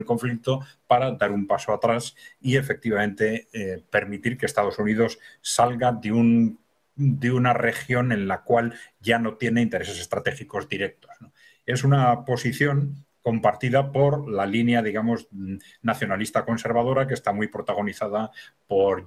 conflicto para dar un paso atrás y efectivamente permitir que Estados Unidos salga de una región en la cual ya no tiene intereses estratégicos directos, ¿no? Es una posición compartida por la línea, digamos, nacionalista conservadora, que está muy protagonizada por